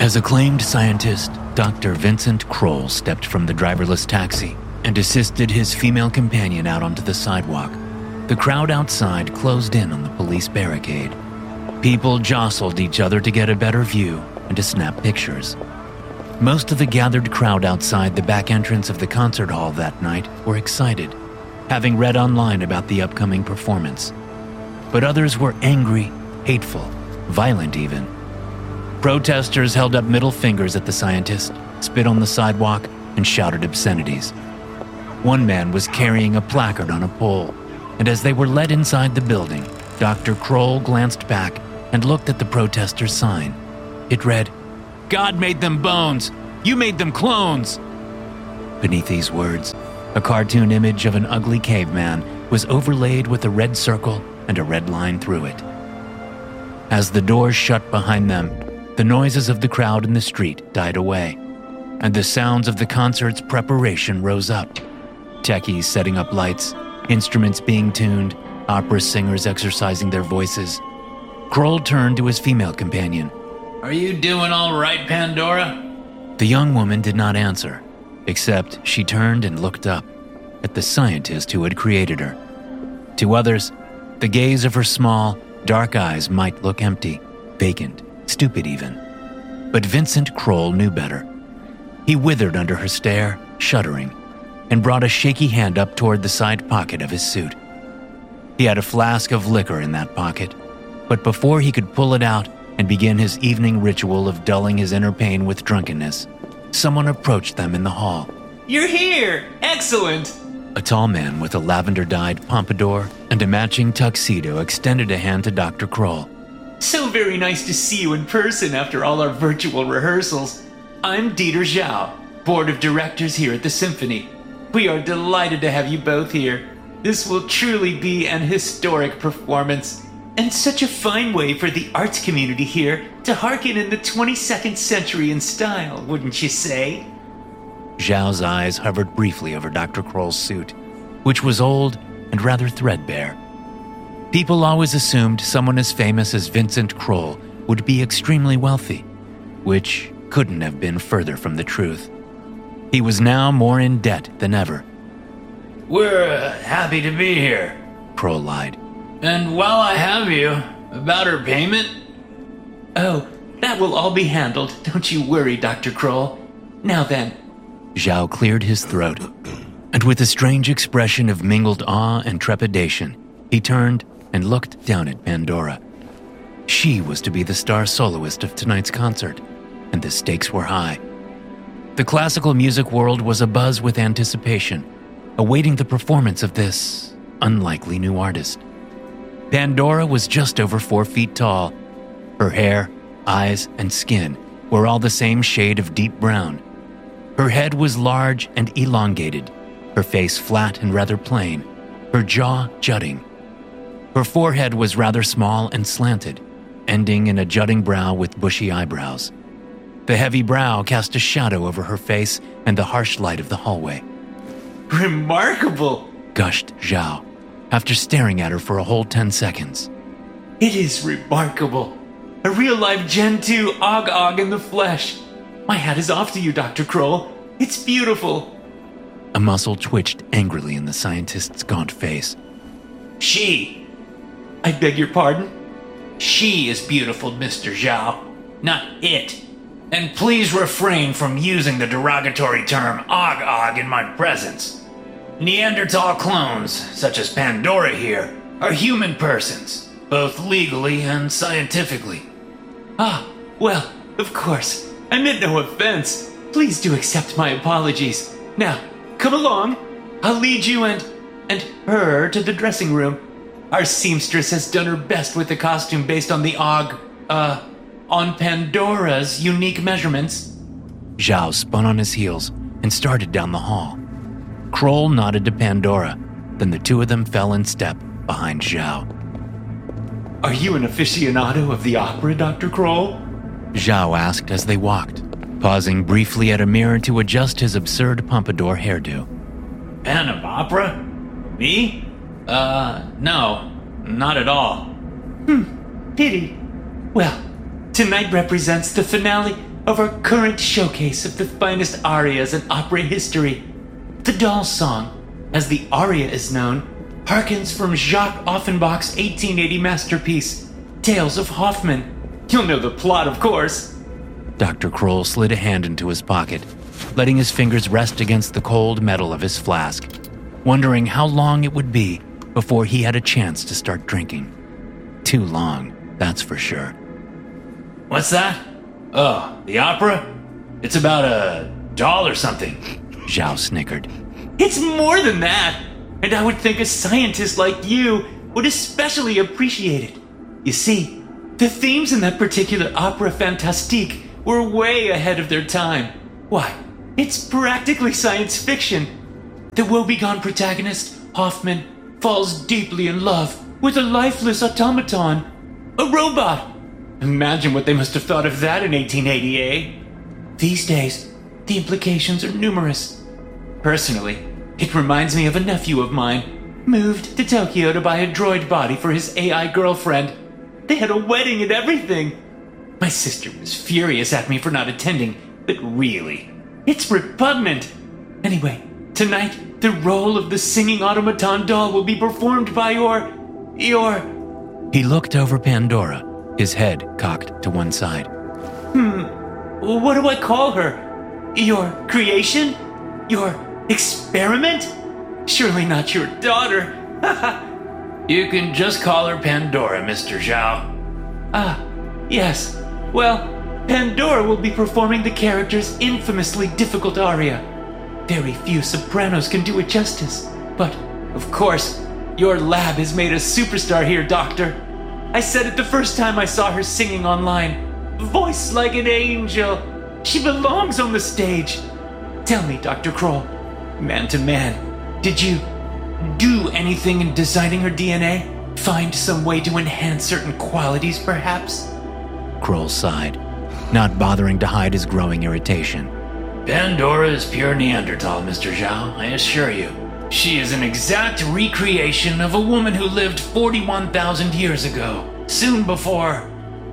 As acclaimed scientist, Dr. Vincent Kroll stepped from the driverless taxi and assisted his female companion out onto the sidewalk. The crowd outside closed in on the police barricade. People jostled each other to get a better view and to snap pictures. Most of the gathered crowd outside the back entrance of the concert hall that night were excited, having read online about the upcoming performance. But others were angry, hateful, violent even. Protesters held up middle fingers at the scientist, spit on the sidewalk, and shouted obscenities. One man was carrying a placard on a pole, and as they were led inside the building, Dr. Kroll glanced back and looked at the protesters' sign. It read, "God made them bones. You made them clones." Beneath these words, a cartoon image of an ugly caveman was overlaid with a red circle and a red line through it. As the doors shut behind them, the noises of the crowd in the street died away, and the sounds of the concert's preparation rose up. Techies setting up lights, instruments being tuned, opera singers exercising their voices. Kroll turned to his female companion. "Are you doing all right, Pandora?" The young woman did not answer, except she turned and looked up at the scientist who had created her. To others, the gaze of her small, dark eyes might look empty, vacant, stupid even. But Vincent Kroll knew better. He withered under her stare, shuddering, and brought a shaky hand up toward the side pocket of his suit. He had a flask of liquor in that pocket, but before he could pull it out and begin his evening ritual of dulling his inner pain with drunkenness, someone approached them in the hall. "You're here! Excellent!" A tall man with a lavender-dyed pompadour and a matching tuxedo extended a hand to Dr. Kroll. "So very nice to see you in person after all our virtual rehearsals. I'm Dieter Zhao, Board of Directors here at the Symphony. We are delighted to have you both here. This will truly be an historic performance, and such a fine way for the arts community here to hearken in the 22nd century in style, wouldn't you say?" Zhao's eyes hovered briefly over Dr. Kroll's suit, which was old and rather threadbare. People always assumed someone as famous as Vincent Kroll would be extremely wealthy, which couldn't have been further from the truth. He was now more in debt than ever. "We're happy to be here," Kroll lied. "And while I have you, about her payment?" "Oh, that will all be handled, don't you worry, Dr. Kroll. Now then." Zhao cleared his throat, and with a strange expression of mingled awe and trepidation, he turned and looked down at Pandora. She was to be the star soloist of tonight's concert, and the stakes were high. The classical music world was abuzz with anticipation, awaiting the performance of this unlikely new artist. Pandora was just over 4 feet tall. Her hair, eyes, and skin were all the same shade of deep brown. Her head was large and elongated, her face flat and rather plain, her jaw jutting. Her forehead was rather small and slanted, ending in a jutting brow with bushy eyebrows. The heavy brow cast a shadow over her face and the harsh light of the hallway. "Remarkable!" gushed Zhao, after staring at her for a whole 10 seconds. "It is remarkable. A real live Gen 2 Og in the flesh. My hat is off to you, Dr. Kroll. It's beautiful." A muscle twitched angrily in the scientist's gaunt face. "She. I beg your pardon? She is beautiful, Mr. Zhao, not it. And please refrain from using the derogatory term Og in my presence. Neanderthal clones, such as Pandora here, are human persons, both legally and scientifically." "Ah, well, of course. I meant no offense. Please do accept my apologies. Now, come along. I'll lead you and her to the dressing room. Our seamstress has done her best with the costume based on the on Pandora's unique measurements." Zhao spun on his heels and started down the hall. Kroll nodded to Pandora, then the two of them fell in step behind Zhao. "Are you an aficionado of the opera, Dr. Kroll?" Zhao asked as they walked, pausing briefly at a mirror to adjust his absurd pompadour hairdo. "Fan of opera? Me? No, not at all." Pity. Well, tonight represents the finale of our current showcase of the finest arias in opera history. The doll song, as the aria is known, harkens from Jacques Offenbach's 1880 masterpiece, Tales of Hoffmann. You'll know the plot, of course. Dr. Kroll slid a hand into his pocket, letting his fingers rest against the cold metal of his flask, wondering how long it would be before he had a chance to start drinking. Too long, that's for sure. What's that? Oh, the opera? It's about a doll or something. Zhao snickered. It's more than that, and I would think a scientist like you would especially appreciate it. You see, the themes in that particular opera fantastique were way ahead of their time. Why, it's practically science fiction. The woebegone protagonist, Hoffmann, falls deeply in love with a lifeless automaton, a robot. Imagine what they must have thought of that in 1880, eh? These days, the implications are numerous. Personally, it reminds me of a nephew of mine, moved to Tokyo to buy a droid body for his AI girlfriend. They had a wedding and everything. My sister was furious at me for not attending, but really, it's repugnant. Anyway, tonight, the role of the singing automaton doll will be performed by your... He looked over Pandora, his head cocked to one side. What do I call her? Your creation? Your experiment? Surely not your daughter. You can just call her Pandora, Mr. Zhao. Ah, yes. Well, Pandora will be performing the character's infamously difficult aria. Very few sopranos can do it justice. But, of course, your lab has made a superstar here, Doctor. I said it the first time I saw her singing online. Voice like an angel. She belongs on the stage. Tell me, Dr. Kroll, man to man, did you do anything in designing her DNA? Find some way to enhance certain qualities, perhaps? Kroll sighed, not bothering to hide his growing irritation. Pandora is pure Neanderthal, Mr. Zhao, I assure you. She is an exact recreation of a woman who lived 41,000 years ago, soon before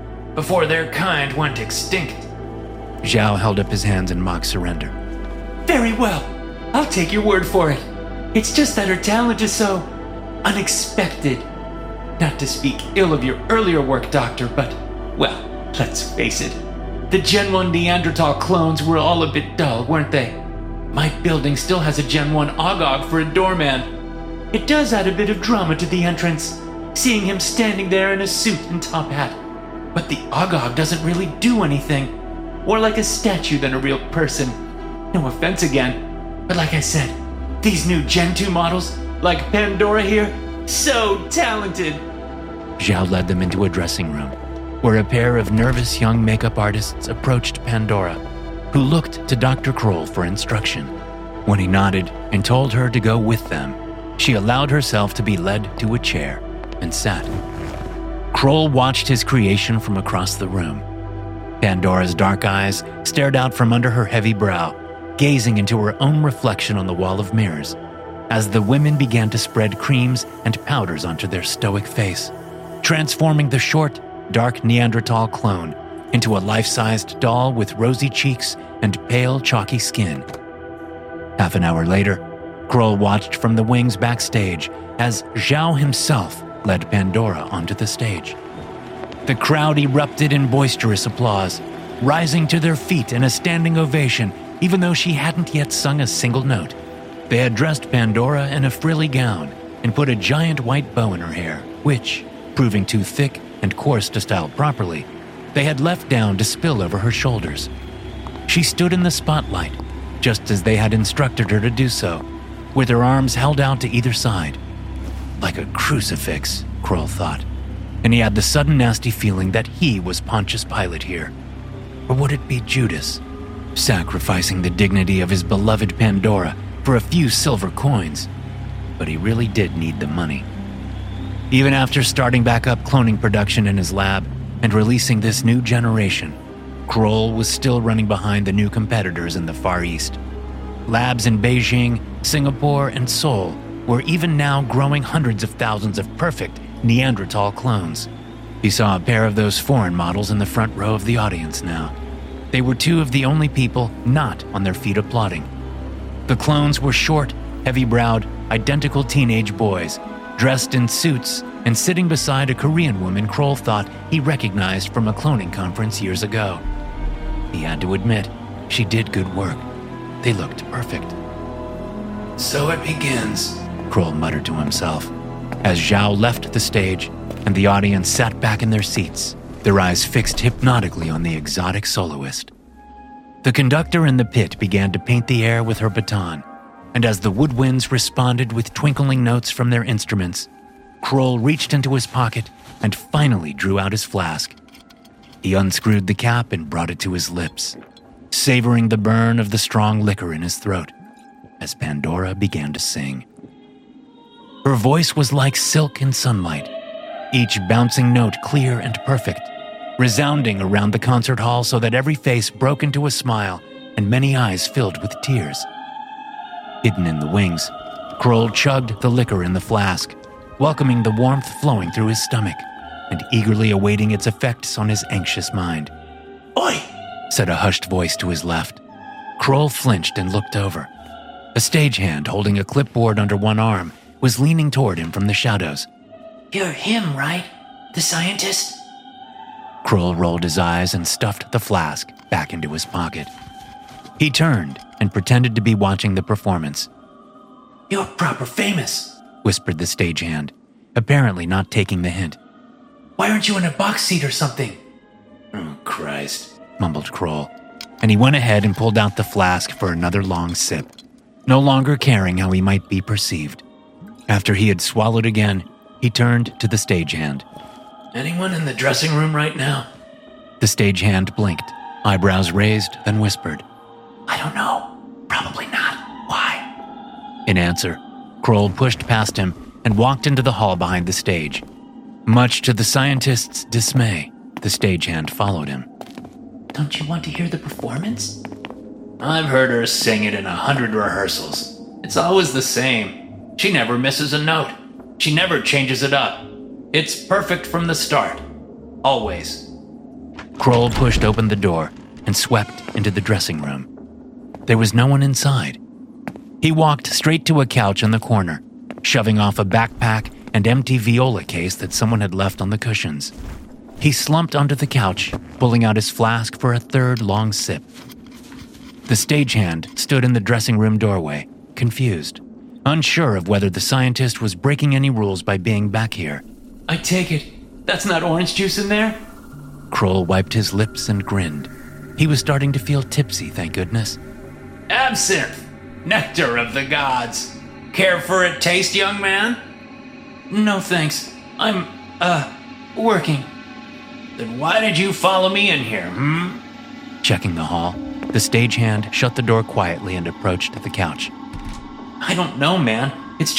their kind went extinct. Zhao held up his hands in mock surrender. Very well. I'll take your word for it. It's just that her talent is so unexpected. Not to speak ill of your earlier work, Doctor, but, well, let's face it. The Gen 1 Neanderthal clones were all a bit dull, weren't they? My building still has a Gen 1 Ogog for a doorman. It does add a bit of drama to the entrance, seeing him standing there in a suit and top hat. But the Ogog doesn't really do anything. More like a statue than a real person. No offense again, but like I said, these new Gen 2 models, like Pandora here, so talented. Zhao led them into a dressing room, where a pair of nervous young makeup artists approached Pandora, who looked to Dr. Kroll for instruction. When he nodded and told her to go with them, she allowed herself to be led to a chair and sat. Kroll watched his creation from across the room. Pandora's dark eyes stared out from under her heavy brow, gazing into her own reflection on the wall of mirrors, as the women began to spread creams and powders onto their stoic face, transforming the short, dark Neanderthal clone into a life-sized doll with rosy cheeks and pale, chalky skin. Half an hour later, Kroll watched from the wings backstage as Zhao himself led Pandora onto the stage. The crowd erupted in boisterous applause, rising to their feet in a standing ovation, even though she hadn't yet sung a single note. They had dressed Pandora in a frilly gown and put a giant white bow in her hair, which, proving too thick and coarse to style properly, they had left down to spill over her shoulders. She stood in the spotlight, just as they had instructed her to do so, with her arms held out to either side. Like a crucifix, Kroll thought, and he had the sudden nasty feeling that he was Pontius Pilate here. Or would it be Judas, sacrificing the dignity of his beloved Pandora for a few silver coins? But he really did need the money. Even after starting back up cloning production in his lab and releasing this new generation, Kroll was still running behind the new competitors in the Far East. Labs in Beijing, Singapore, and Seoul were even now growing hundreds of thousands of perfect Neanderthal clones. He saw a pair of those foreign models in the front row of the audience now. They were two of the only people not on their feet applauding. The clones were short, heavy-browed, identical teenage boys, dressed in suits and sitting beside a Korean woman Kroll thought he recognized from a cloning conference years ago. He had to admit, she did good work. They looked perfect. So it begins, Kroll muttered to himself, as Zhao left the stage and the audience sat back in their seats, their eyes fixed hypnotically on the exotic soloist. The conductor in the pit began to paint the air with her baton, and as the woodwinds responded with twinkling notes from their instruments, Kroll reached into his pocket and finally drew out his flask. He unscrewed the cap and brought it to his lips, savoring the burn of the strong liquor in his throat as Pandora began to sing. Her voice was like silk in sunlight, each bouncing note clear and perfect, resounding around the concert hall so that every face broke into a smile and many eyes filled with tears. Hidden in the wings, Kroll chugged the liquor in the flask, welcoming the warmth flowing through his stomach and eagerly awaiting its effects on his anxious mind. "Oi!" said a hushed voice to his left. Kroll flinched and looked over. A stagehand holding a clipboard under one arm was leaning toward him from the shadows. "You're him, right? The scientist?" Kroll rolled his eyes and stuffed the flask back into his pocket. He turned and pretended to be watching the performance. "You're proper famous," whispered the stagehand, apparently not taking the hint. "Why aren't you in a box seat or something?" "Oh, Christ," mumbled Kroll, and he went ahead and pulled out the flask for another long sip, no longer caring how he might be perceived. After he had swallowed again, he turned to the stagehand. "Anyone in the dressing room right now?" The stagehand blinked, eyebrows raised, then whispered, "I don't know. Probably not. Why?" In answer, Kroll pushed past him and walked into the hall behind the stage. Much to the scientist's dismay, the stagehand followed him. "Don't you want to hear the performance?" "I've heard her sing it in 100 rehearsals. It's always the same. She never misses a note. She never changes it up. It's perfect from the start. Always." Kroll pushed open the door and swept into the dressing room. There was no one inside. He walked straight to a couch in the corner, shoving off a backpack and empty viola case that someone had left on the cushions. He slumped onto the couch, pulling out his flask for a third long sip. The stagehand stood in the dressing room doorway, confused, unsure of whether the scientist was breaking any rules by being back here. "I take it. That's not orange juice in there?" Kroll wiped his lips and grinned. He was starting to feel tipsy, thank goodness. "Absinthe! Nectar of the gods! Care for a taste, young man?" "No, thanks. I'm, working." "Then why did you follow me in here, Checking the hall, the stagehand shut the door quietly and approached the couch. "I don't know, man. It's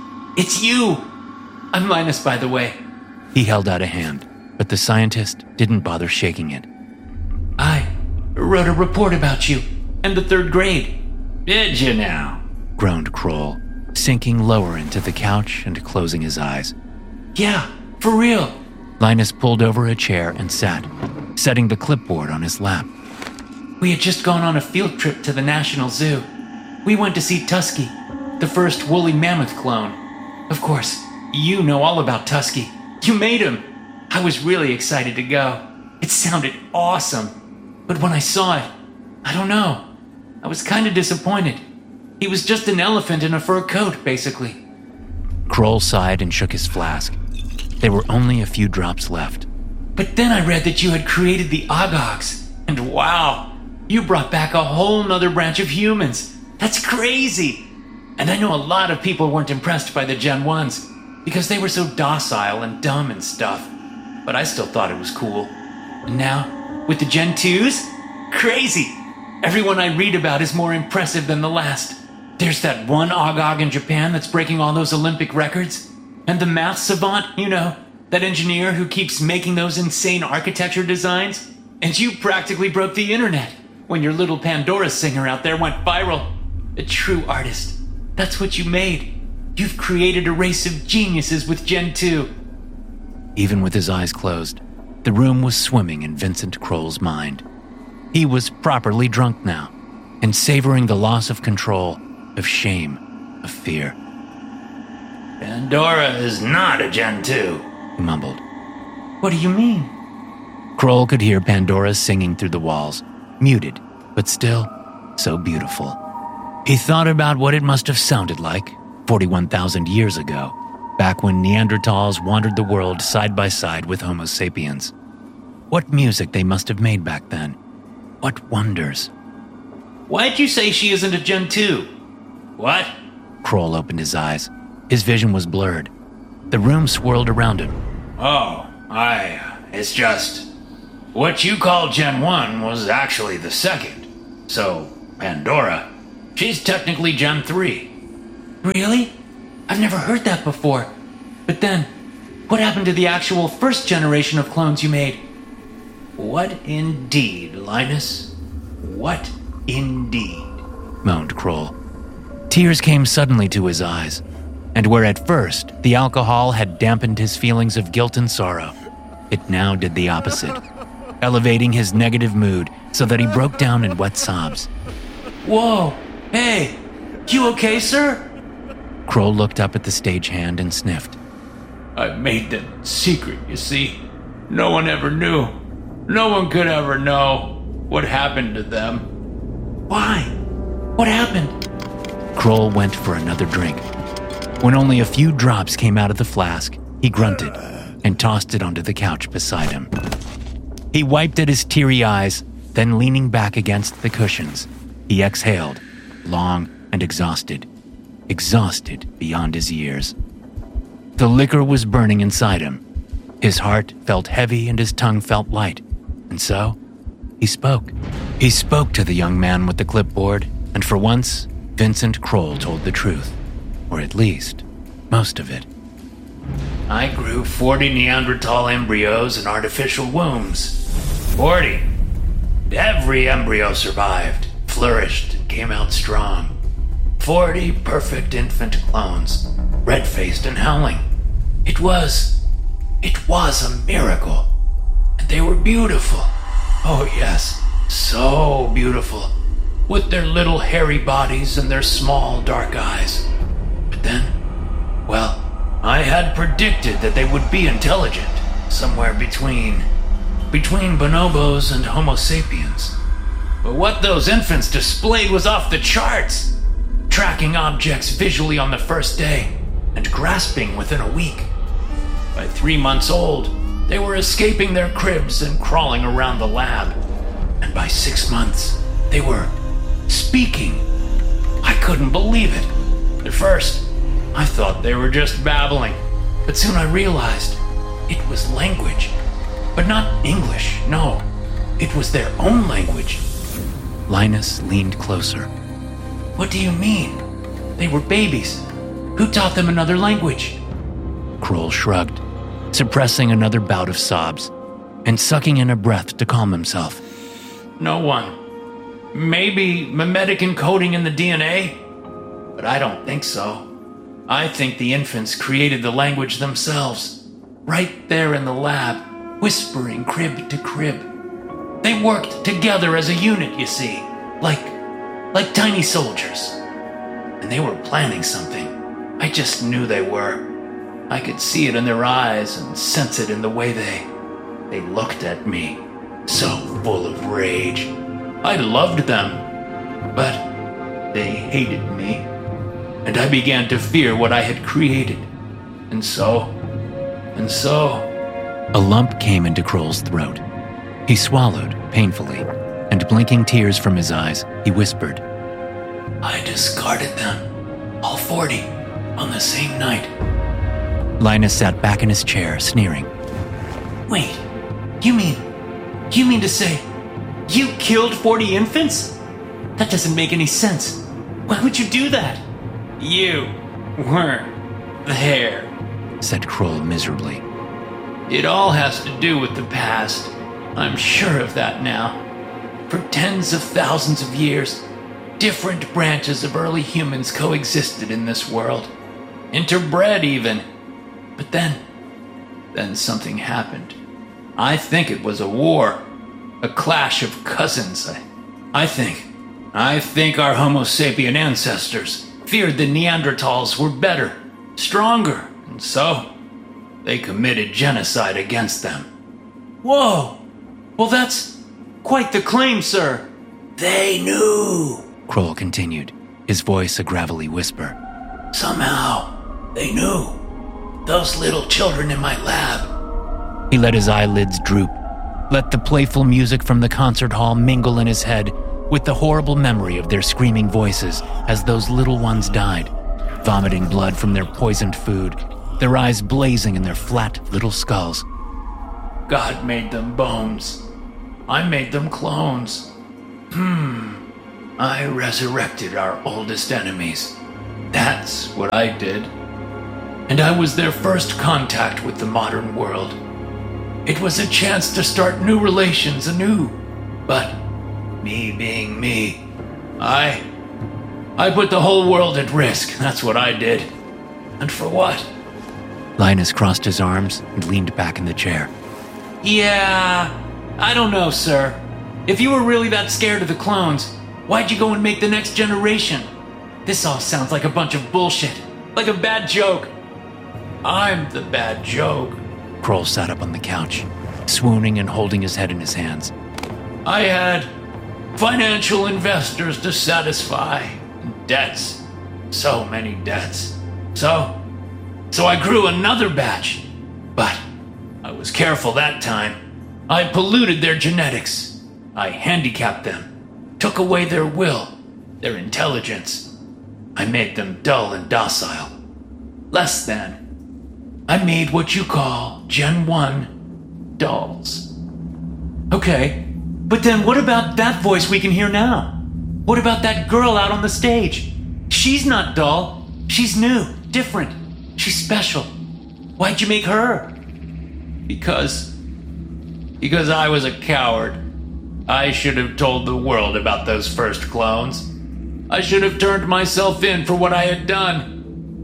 you! I'm Linus, by the way." He held out a hand, but the scientist didn't bother shaking it. "I wrote a report about you and the 3rd grade." "Did you now?" groaned Kroll, sinking lower into the couch and closing his eyes. "Yeah, for real." Linus pulled over a chair and sat, setting the clipboard on his lap. "We had just gone on a field trip to the National Zoo. We went to see Tusky, the first woolly mammoth clone. Of course, you know all about Tusky. You made him. I was really excited to go. It sounded awesome. But when I saw it, I don't know. I was kind of disappointed. He was just an elephant in a fur coat, basically." Kroll sighed and shook his flask. There were only a few drops left. "But then I read that you had created the Ogogs, and wow, you brought back a whole nother branch of humans. That's crazy! And I know a lot of people weren't impressed by the Gen 1s, because they were so docile and dumb and stuff. But I still thought it was cool. And now, with the Gen 2s? Crazy! Everyone I read about is more impressive than the last. There's that one Ogog in Japan that's breaking all those Olympic records. And the math savant, you know, that engineer who keeps making those insane architecture designs. And you practically broke the internet when your little Pandora singer out there went viral. A true artist. That's what you made. You've created a race of geniuses with Gen 2. Even with his eyes closed, the room was swimming in Vincent Kroll's mind. He was properly drunk now, and savoring the loss of control, of shame, of fear. Pandora is not a Gen 2, he mumbled. What do you mean? Kroll could hear Pandora singing through the walls, muted, but still so beautiful. He thought about what it must have sounded like 41,000 years ago, back when Neanderthals wandered the world side by side with Homo sapiens. What music they must have made back then. What wonders. Why'd you say she isn't a Gen 2? What? Kroll opened his eyes. His vision was blurred. The room swirled around him. Oh, it's just... What you call Gen 1 was actually the second. So, Pandora, she's technically Gen 3. Really? I've never heard that before. But then, what happened to the actual first generation of clones you made? What indeed, Linus? What indeed? Moaned Kroll. Tears came suddenly to his eyes, and where at first the alcohol had dampened his feelings of guilt and sorrow, it now did the opposite, elevating his negative mood so that he broke down in wet sobs. Whoa! Hey! You okay, sir? Kroll looked up at the stagehand and sniffed. I made that secret, you see. No one ever knew. No one could ever know what happened to them. Why? What happened? Kroll went for another drink. When only a few drops came out of the flask, he grunted and tossed it onto the couch beside him. He wiped at his teary eyes, then leaning back against the cushions, he exhaled, long and exhausted beyond his years. The liquor was burning inside him. His heart felt heavy and his tongue felt light, and so he spoke. He spoke to the young man with the clipboard, and for once, Vincent Kroll told the truth, or at least most of it. I grew 40 Neanderthal embryos in artificial wombs. 40. Every embryo survived, flourished, and came out strong. 40 perfect infant clones, red-faced and howling. It was a miracle. And they were beautiful. Oh yes, so beautiful. With their little hairy bodies and their small dark eyes. But then, well, I had predicted that they would be intelligent, somewhere between bonobos and Homo sapiens. But what those infants displayed was off the charts, tracking objects visually on the first day and grasping within a week. By 3 months old, they were escaping their cribs and crawling around the lab. And by 6 months, they were speaking. I couldn't believe it. At first, I thought they were just babbling, but soon I realized it was language. But not English, no. It was their own language. Linus leaned closer. What do you mean? They were babies. Who taught them another language? Kroll shrugged, suppressing another bout of sobs and sucking in a breath to calm himself. No one. Maybe mimetic encoding in the DNA? But I don't think so. I think the infants created the language themselves, right there in the lab, whispering crib to crib. They worked together as a unit, you see, like tiny soldiers. And they were planning something. I just knew they were. I could see it in their eyes and sense it in the way they looked at me, so full of rage. I loved them, but they hated me, and I began to fear what I had created. And so... A lump came into Kroll's throat. He swallowed painfully, and blinking tears from his eyes, he whispered, I discarded them, all 40, on the same night. Linus sat back in his chair, sneering. Wait, you mean to say you killed 40 infants? That doesn't make any sense. Why would you do that? You weren't there, said Kroll miserably. It all has to do with the past. I'm sure of that now. For tens of thousands of years, different branches of early humans coexisted in this world. Interbred even. But then something happened. I think it was a war. A clash of cousins. I think our Homo sapien ancestors feared the Neanderthals were better, stronger, and so they committed genocide against them. Whoa! Well, that's quite the claim, sir. They knew, Kroll continued, his voice a gravelly whisper. Somehow, they knew. Those little children in my lab. He let his eyelids droop, let the playful music from the concert hall mingle in his head with the horrible memory of their screaming voices as those little ones died, vomiting blood from their poisoned food, their eyes blazing in their flat little skulls. God made them bones. I made them clones. I resurrected our oldest enemies. That's what I did. And I was their first contact with the modern world. It was a chance to start new relations anew. But me being me, I put the whole world at risk. That's what I did. And for what? Linus crossed his arms and leaned back in the chair. Yeah, I don't know, sir. If you were really that scared of the clones, why'd you go and make the next generation? This all sounds like a bunch of bullshit. Like a bad joke. I'm the bad joke. Kroll sat up on the couch, swooning and holding his head in his hands. I had financial investors to satisfy. Debts. So many debts. So I grew another batch. But I was careful that time. I polluted their genetics. I handicapped them. Took away their will, their intelligence. I made them dull and docile. Less than. I made what you call Gen 1 dolls. Okay, but then what about that voice we can hear now? What about that girl out on the stage? She's not dull. She's new, different. She's special. Why'd you make her? Because I was a coward. I should have told the world about those first clones. I should have turned myself in for what I had done.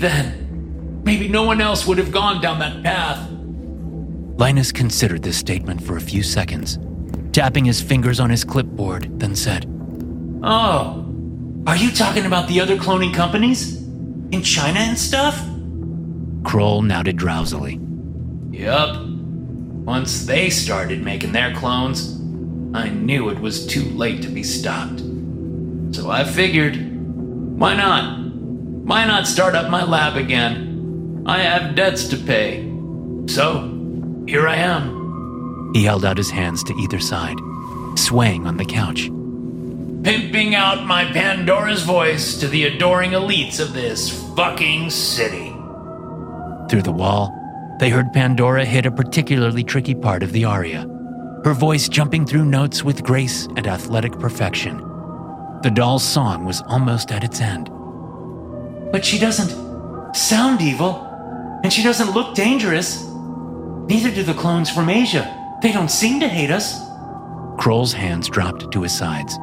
Maybe no one else would have gone down that path. Linus considered this statement for a few seconds, tapping his fingers on his clipboard, then said, Oh, are you talking about the other cloning companies? In China and stuff? Kroll nodded drowsily. Yup. Once they started making their clones, I knew it was too late to be stopped. So I figured, why not? Why not start up my lab again? I have debts to pay. So, here I am. He held out his hands to either side, swaying on the couch. Pimping out my Pandora's voice to the adoring elites of this fucking city. Through the wall, they heard Pandora hit a particularly tricky part of the aria, her voice jumping through notes with grace and athletic perfection. The doll's song was almost at its end. But she doesn't sound evil, and she doesn't look dangerous. Neither do the clones from Asia. They don't seem to hate us. Kroll's hands dropped to his sides.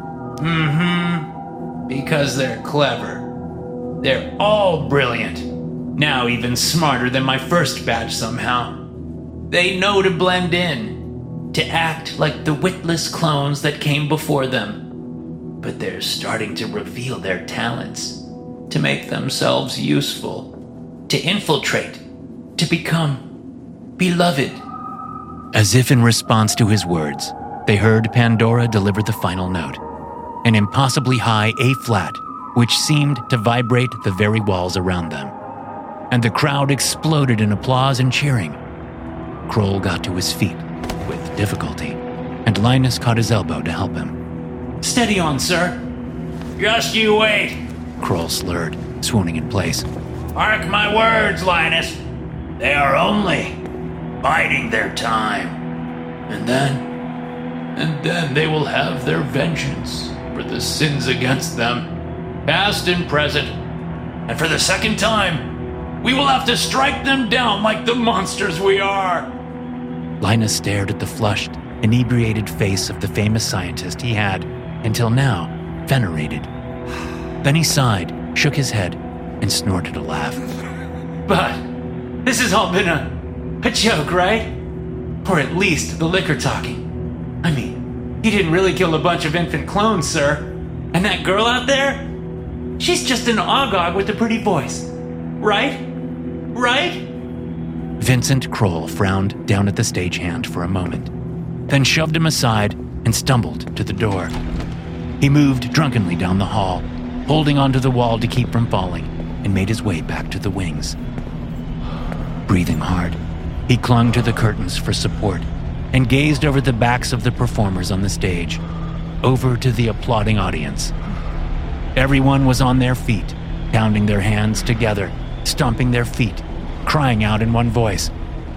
Because they're clever. They're all brilliant. Now even smarter than my first batch somehow. They know to blend in, to act like the witless clones that came before them. But they're starting to reveal their talents, to make themselves useful, to infiltrate, to become beloved. As if in response to his words, they heard Pandora deliver the final note, an impossibly high A-flat, which seemed to vibrate the very walls around them. And the crowd exploded in applause and cheering. Kroll got to his feet with difficulty, and Linus caught his elbow to help him. Steady on, sir. Just you wait, Kroll slurred, swooning in place. Mark my words, Linus. They are only biding their time. And then they will have their vengeance for the sins against them, past and present. And for the second time, we will have to strike them down like the monsters we are. Linus stared at the flushed, inebriated face of the famous scientist he had, until now, venerated. Then he sighed, shook his head, and snorted a laugh. But this has all been a joke, right? Or at least the liquor talking. I mean, he didn't really kill a bunch of infant clones, sir. And that girl out there? She's just an ogog with a pretty voice. Right? Right? Vincent Kroll frowned down at the stagehand for a moment, then shoved him aside and stumbled to the door. He moved drunkenly down the hall, holding onto the wall to keep from falling, and made his way back to the wings. Breathing hard, he clung to the curtains for support and gazed over the backs of the performers on the stage, over to the applauding audience. Everyone was on their feet, pounding their hands together, stomping their feet, crying out in one voice,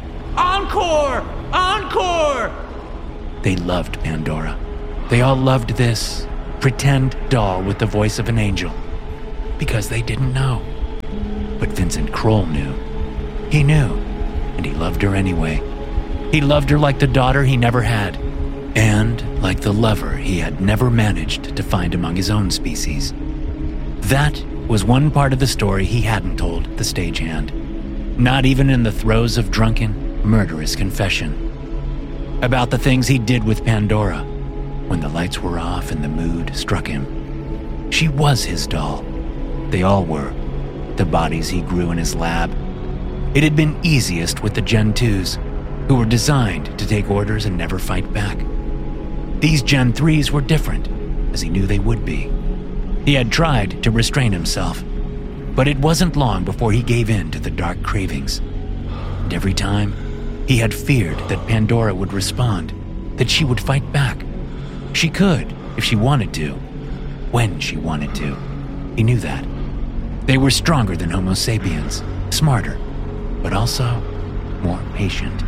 "Encore! Encore!" They loved Pandora. They all loved this pretend doll with the voice of an angel, because they didn't know. But Vincent Kroll knew. He knew, and he loved her anyway. He loved her like the daughter he never had, and like the lover he had never managed to find among his own species. That was one part of the story he hadn't told the stagehand, not even in the throes of drunken, murderous confession. About the things he did with Pandora when the lights were off and the mood struck him. She was his doll. They all were. The bodies he grew in his lab. It had been easiest with the Gen 2s, who were designed to take orders and never fight back. These Gen 3s were different, as he knew they would be. He had tried to restrain himself, but it wasn't long before he gave in to the dark cravings. And every time, he had feared that Pandora would respond, that she would fight back. She could, if she wanted to, when she wanted to. He knew that. They were stronger than Homo sapiens, smarter, but also more patient.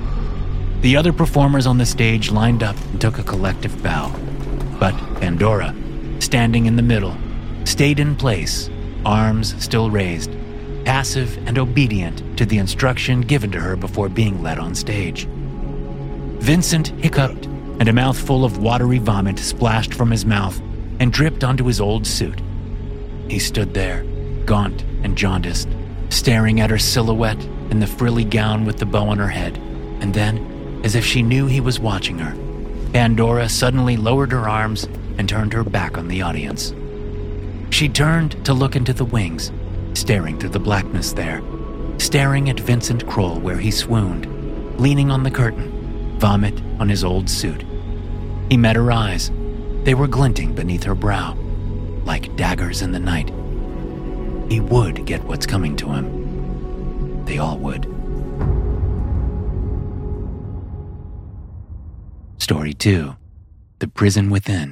The other performers on the stage lined up and took a collective bow. But Pandora, standing in the middle, stayed in place, arms still raised, passive and obedient to the instruction given to her before being led on stage. Vincent hiccuped, and a mouthful of watery vomit splashed from his mouth and dripped onto his old suit. He stood there, gaunt and jaundiced, staring at her silhouette in the frilly gown with the bow on her head, and then, as if she knew he was watching her, Pandora suddenly lowered her arms and turned her back on the audience. She turned to look into the wings, staring through the blackness there, staring at Vincent Kroll where he swooned, leaning on the curtain, vomit on his old suit. He met her eyes. They were glinting beneath her brow, like daggers in the night. He would get what's coming to him. They all would. Story 2. The Prison Within.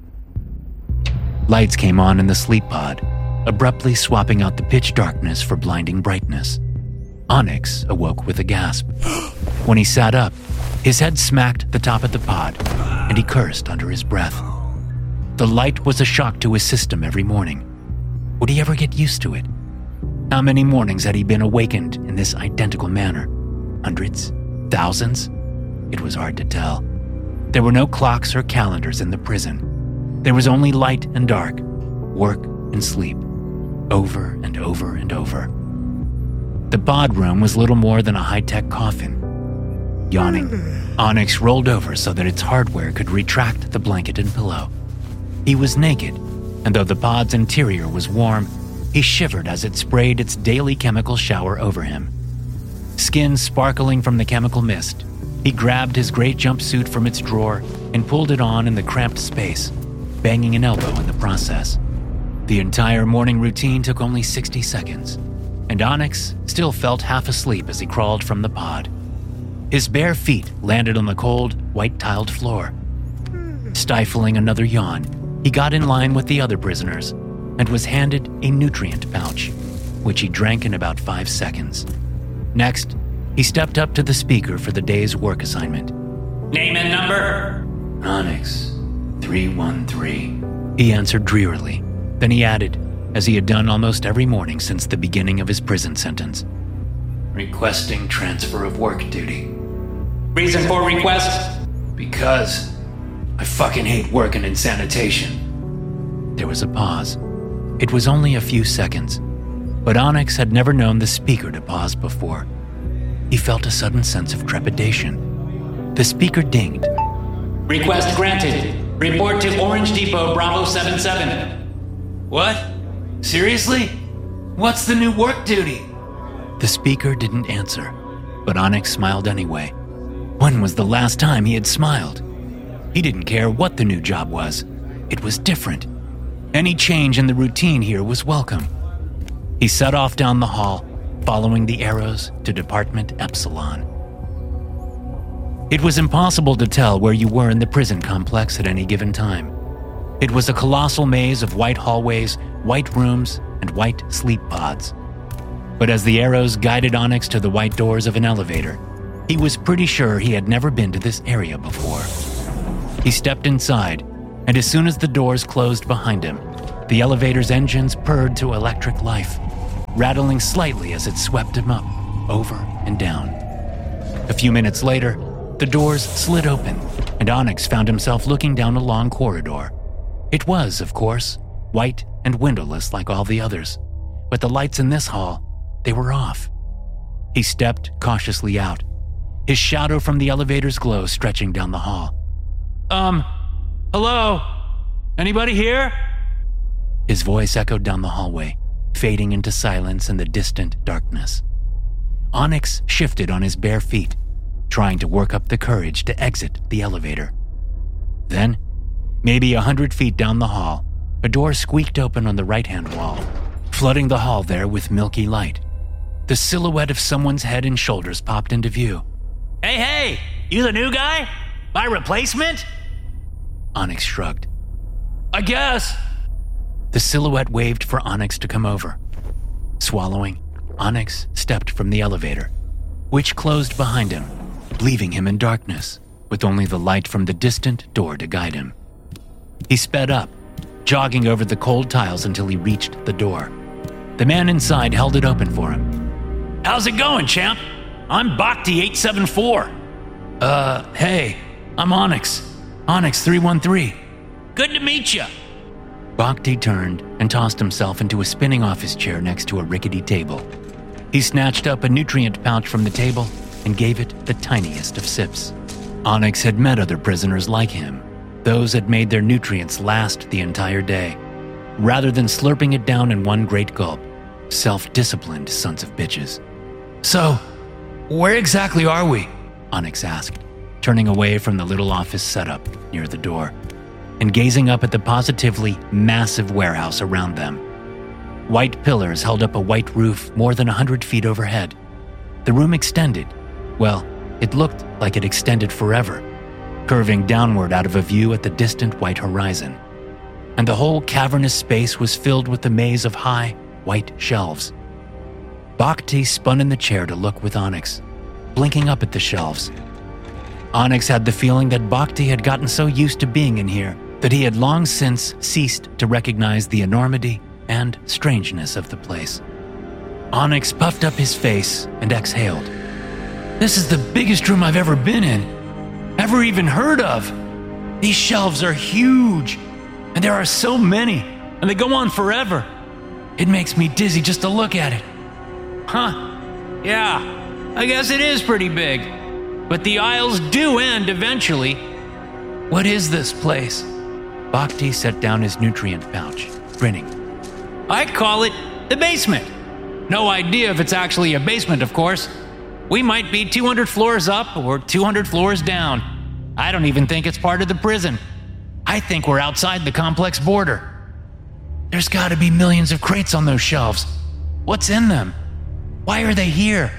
Lights came on in the sleep pod, abruptly swapping out the pitch darkness for blinding brightness. Onyx awoke with a gasp. When he sat up, his head smacked the top of the pod, and he cursed under his breath. The light was a shock to his system every morning. Would he ever get used to it? How many mornings had he been awakened in this identical manner? Hundreds? Thousands? It was hard to tell. There were no clocks or calendars in the prison. There was only light and dark, work and sleep, over and over and over. The pod room was little more than a high-tech coffin. Yawning, Onyx rolled over so that its hardware could retract the blanket and pillow. He was naked, and though the pod's interior was warm, he shivered as it sprayed its daily chemical shower over him. Skin sparkling from the chemical mist, he grabbed his gray jumpsuit from its drawer and pulled it on in the cramped space, banging an elbow in the process. The entire morning routine took only 60 seconds, and Onyx still felt half asleep as he crawled from the pod. His bare feet landed on the cold, white-tiled floor. Stifling another yawn, he got in line with the other prisoners and was handed a nutrient pouch, which he drank in about 5 seconds. Next, he stepped up to the speaker for the day's work assignment. Name and number? Onyx, 313, he answered drearily. Then he added, as he had done almost every morning since the beginning of his prison sentence, requesting transfer of work duty. Reason for request? Because I fucking hate working in sanitation. There was a pause. It was only a few seconds, but Onyx had never known the speaker to pause before. He felt a sudden sense of trepidation. The speaker dinged. Request granted. Report to Orange Depot Bravo 77. What? Seriously? What's the new work duty? The speaker didn't answer, but Onyx smiled anyway. When was the last time he had smiled? He didn't care what the new job was. It was different. Any change in the routine here was welcome. He set off down the hall, following the arrows to Department Epsilon. It was impossible to tell where you were in the prison complex at any given time. It was a colossal maze of white hallways, white rooms, and white sleep pods. But as the arrows guided Onyx to the white doors of an elevator, he was pretty sure he had never been to this area before. He stepped inside, and as soon as the doors closed behind him, the elevator's engines purred to electric life, rattling slightly as it swept him up, over and down. A few minutes later, the doors slid open, and Onyx found himself looking down a long corridor. It was, of course, white and windowless like all the others, but the lights in this hall, they were off. He stepped cautiously out, his shadow from the elevator's glow stretching down the hall. Hello? Anybody here? His voice echoed down the hallway, fading into silence in the distant darkness. Onyx shifted on his bare feet, trying to work up the courage to exit the elevator. Then, maybe 100 feet down the hall, a door squeaked open on the right-hand wall, flooding the hall there with milky light. The silhouette of someone's head and shoulders popped into view. Hey, you the new guy? My replacement? Onyx shrugged. I guess. The silhouette waved for Onyx to come over. Swallowing, Onyx stepped from the elevator, which closed behind him, leaving him in darkness, with only the light from the distant door to guide him. He sped up, jogging over the cold tiles until he reached the door. The man inside held it open for him. How's it going, champ? I'm Bhakti 874. Hey, I'm Onyx. Onyx 313. Good to meet you. Bhakti turned and tossed himself into a spinning office chair next to a rickety table. He snatched up a nutrient pouch from the table and gave it the tiniest of sips. Onyx had met other prisoners like him. Those had made their nutrients last the entire day, rather than slurping it down in one great gulp. Self-disciplined sons of bitches. So, where exactly are we? Onyx asked, turning away from the little office setup near the door and gazing up at the positively massive warehouse around them. White pillars held up a white roof more than 100 feet overhead. The room extended. Well, it looked like it extended forever, curving downward out of a view at the distant white horizon. And the whole cavernous space was filled with the maze of high, white shelves. Bhakti spun in the chair to look with Onyx, blinking up at the shelves. Onyx had the feeling that Bhakti had gotten so used to being in here that he had long since ceased to recognize the enormity and strangeness of the place. Onyx puffed up his face and exhaled. This is the biggest room I've ever been in, ever even heard of. These shelves are huge, and there are so many, and they go on forever. It makes me dizzy just to look at it. Huh, yeah, I guess it is pretty big, but the aisles do end eventually. What is this place? Bhakti set down his nutrient pouch, grinning. I call it the basement. No idea if it's actually a basement, of course. We might be 200 floors up or 200 floors down. I don't even think it's part of the prison. I think we're outside the complex border. There's got to be millions of crates on those shelves. What's in them? Why are they here?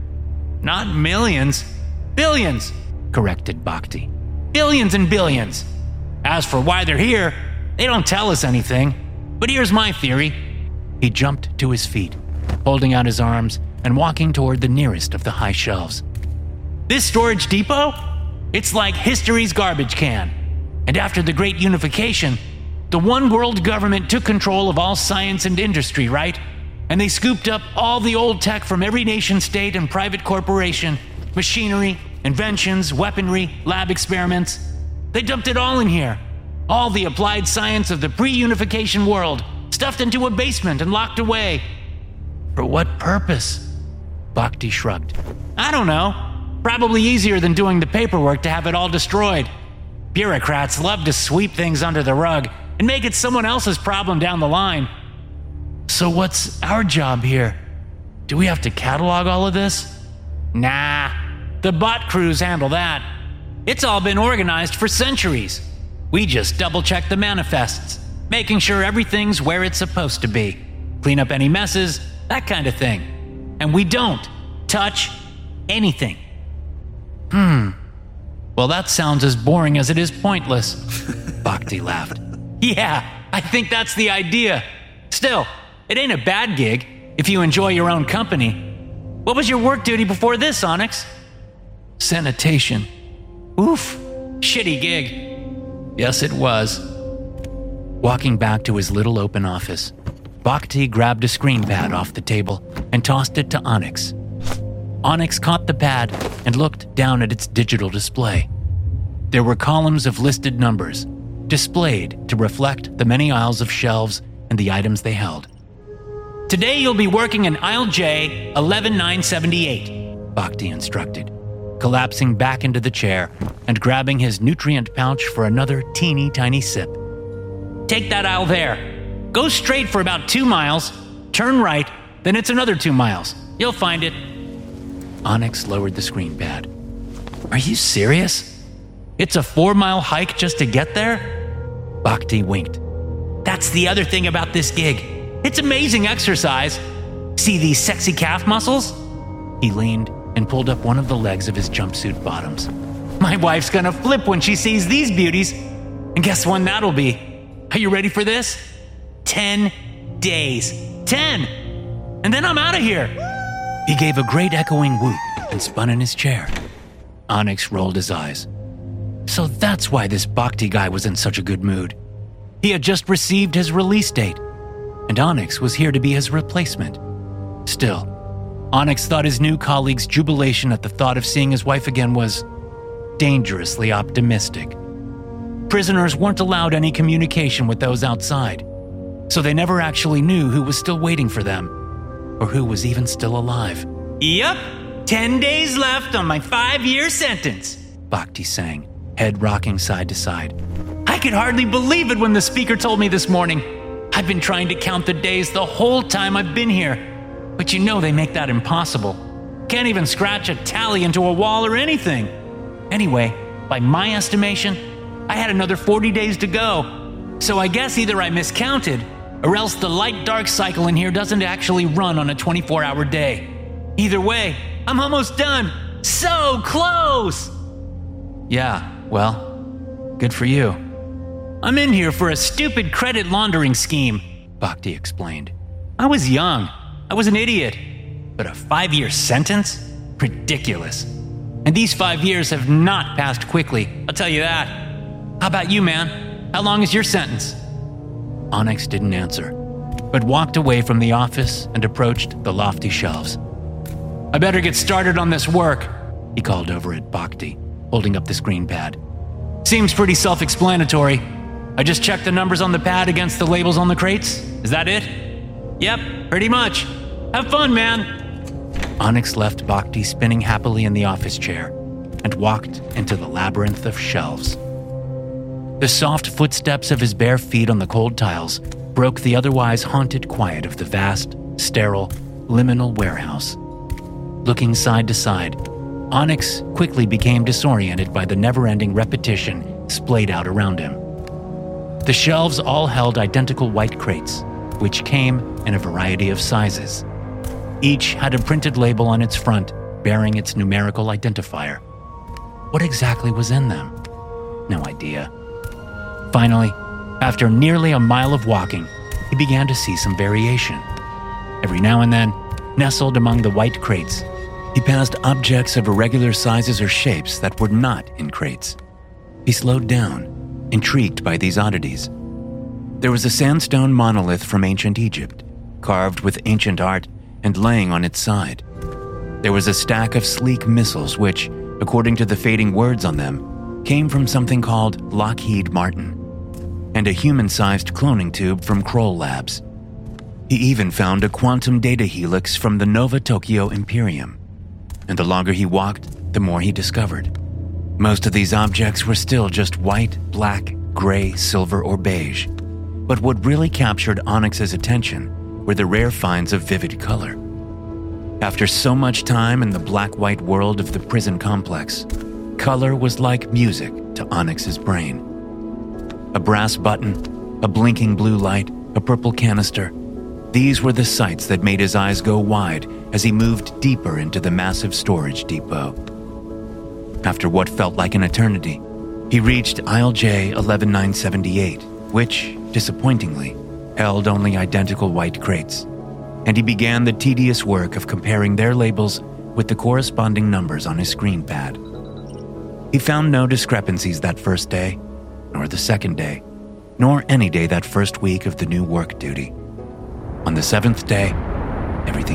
Not millions. Billions, corrected Bhakti. Billions and billions. As for why they're here, they don't tell us anything. But here's my theory. He jumped to his feet, holding out his arms and walking toward the nearest of the high shelves. This storage depot? It's like history's garbage can. And after the Great Unification, the one world government took control of all science and industry, right? And they scooped up all the old tech from every nation state and private corporation, machinery, inventions, weaponry, lab experiments. They dumped it all in here. All the applied science of the pre-unification world, stuffed into a basement and locked away. For what purpose? Bhakti shrugged. I don't know. Probably easier than doing the paperwork to have it all destroyed. Bureaucrats love to sweep things under the rug and make it someone else's problem down the line. So what's our job here? Do we have to catalog all of this? Nah, the bot crews handle that. It's all been organized for centuries. We just double-check the manifests, making sure everything's where it's supposed to be. Clean up any messes, that kind of thing. And we don't touch anything. Well, that sounds as boring as it is pointless. Bhakti laughed. Yeah, I think that's the idea. Still, it ain't a bad gig if you enjoy your own company. What was your work duty before this, Onyx? Sanitation. Oof, shitty gig. Yes, it was. Walking back to his little open office, Bhakti grabbed a screen pad off the table and tossed it to Onyx. Onyx caught the pad and looked down at its digital display. There were columns of listed numbers, displayed to reflect the many aisles of shelves and the items they held. Today you'll be working in aisle J, 11978, Bhakti instructed, collapsing back into the chair and grabbing his nutrient pouch for another teeny tiny sip. Take that aisle there. Go straight for about 2 miles, turn right, then it's another 2 miles. You'll find it. Onyx lowered the screen pad. Are you serious? It's a 4-mile hike just to get there? Bhakti winked. That's the other thing about this gig. It's amazing exercise. See these sexy calf muscles? He leaned and pulled up one of the legs of his jumpsuit bottoms. My wife's gonna flip when she sees these beauties. And guess when that'll be? Are you ready for this? 10 days. 10! And then I'm out of here. He gave a great echoing whoop and spun in his chair. Onyx rolled his eyes. So that's why this Bhakti guy was in such a good mood. He had just received his release date, and Onyx was here to be his replacement. Still, Onyx thought his new colleague's jubilation at the thought of seeing his wife again was dangerously optimistic. Prisoners weren't allowed any communication with those outside, so they never actually knew who was still waiting for them, or who was even still alive. Yup, 10 days left on my 5-year sentence, Bhakti sang, head rocking side to side. I could hardly believe it when the speaker told me this morning. I've been trying to count the days the whole time I've been here, but you know they make that impossible. Can't even scratch a tally into a wall or anything. Anyway, by my estimation, I had another 40 days to go, so I guess either I miscounted, or else the light-dark cycle in here doesn't actually run on a 24-hour day. Either way, I'm almost done. So close! Yeah, well, good for you. I'm in here for a stupid credit laundering scheme, Bhakti explained. I was young. I was an idiot. But a 5-year sentence? Ridiculous. And these 5 years have not passed quickly, I'll tell you that. How about you, man? How long is your sentence? Onyx didn't answer, but walked away from the office and approached the lofty shelves. I better get started on this work, he called over at Bhakti, holding up the screen pad. Seems pretty self-explanatory. I just checked the numbers on the pad against the labels on the crates. Is that it? Yep, pretty much. Have fun, man. Onyx left Bhakti spinning happily in the office chair and walked into the labyrinth of shelves. The soft footsteps of his bare feet on the cold tiles broke the otherwise haunted quiet of the vast, sterile, liminal warehouse. Looking side to side, Onyx quickly became disoriented by the never-ending repetition splayed out around him. The shelves all held identical white crates, which came in a variety of sizes. Each had a printed label on its front bearing its numerical identifier. What exactly was in them? No idea. Finally, after nearly a mile of walking, he began to see some variation. Every now and then, nestled among the white crates, he passed objects of irregular sizes or shapes that were not in crates. He slowed down, intrigued by these oddities. There was a sandstone monolith from ancient Egypt, carved with ancient art and laying on its side. There was a stack of sleek missiles which, according to the fading words on them, came from something called Lockheed Martin, and a human-sized cloning tube from Kroll Labs. He even found a quantum data helix from the Nova Tokyo Imperium. And the longer he walked, the more he discovered. Most of these objects were still just white, black, gray, silver, or beige. But what really captured Onyx's attention were the rare finds of vivid color. After so much time in the black-white world of the prison complex, color was like music to Onyx's brain. A brass button, a blinking blue light, a purple canister. These were the sights that made his eyes go wide as he moved deeper into the massive storage depot. After what felt like an eternity, he reached aisle J 11978, which, disappointingly, held only identical white crates, and he began the tedious work of comparing their labels with the corresponding numbers on his screen pad. He found no discrepancies that first day, nor the second day, nor any day that first week of the new work duty. On the seventh day, everything